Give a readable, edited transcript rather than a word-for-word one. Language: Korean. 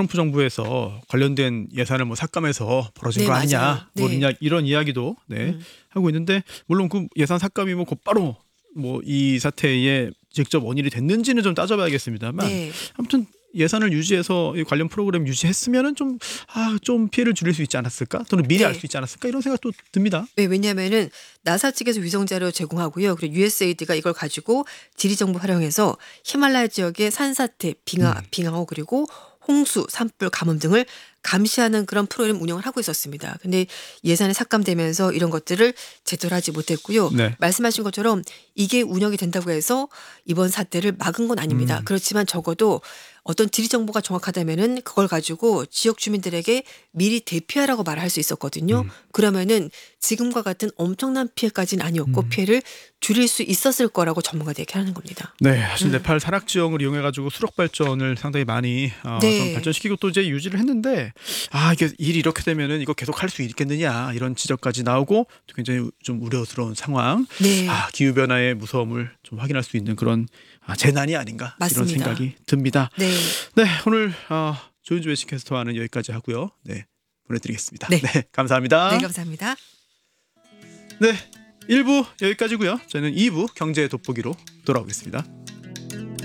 트럼프 정부에서 관련된 예산을 뭐 삭감해서 벌어진 네, 거 아니냐, 맞아요. 뭐 네. 이런 이야기도 하고 있는데, 물론 그 예산 삭감이 뭐 곧바로 뭐 이 사태의 직접 원인이 됐는지는 좀 따져봐야겠습니다만, 네. 아무튼 예산을 유지해서 이 관련 프로그램 유지했으면은 좀 피해를 줄일 수 있지 않았을까, 또는 미리 알 네. 수 있지 않았을까, 이런 생각도 듭니다. 네, 왜냐하면은 나사 측에서 위성 자료 제공하고요. 그리고 USAID가 이걸 가지고 지리 정보 활용해서 히말라야 지역의 산사태, 빙하호 그리고 홍수, 산불, 가뭄 등을 감시하는 그런 프로그램 운영을 하고 있었습니다. 근데 예산이 삭감되면서 이런 것들을 제대로 하지 못했고요. 네. 말씀하신 것처럼 이게 운영이 된다고 해서 이번 사태를 막은 건 아닙니다. 그렇지만 적어도 어떤 지리 정보가 정확하다면은 그걸 가지고 지역 주민들에게 미리 대피하라고 말을 할 수 있었거든요. 그러면은 지금과 같은 엄청난 피해까지는 아니었고 피해를 줄일 수 있었을 거라고 전문가들이 얘기하는 겁니다. 네, 사실 네팔 산악 지형을 이용해 가지고 수력 발전을 상당히 많이 네. 좀 발전시키고 또 이제 유지를 했는데, 이게 일이 이렇게 되면은 이거 계속 할 수 있겠느냐, 이런 지적까지 나오고 또 굉장히 좀 우려스러운 상황. 네. 기후 변화의 무서움을 좀 확인할 수 있는 그런 재난이 아닌가, 맞습니다. 이런 생각이 듭니다. 네. 네, 오늘 조윤주 외신캐스터와는 여기까지 하고요. 네, 보내드리겠습니다. 네. 네, 감사합니다. 네, 감사합니다. 네, 1부 여기까지고요. 저희는 2부 경제 돋보기로 돌아오겠습니다.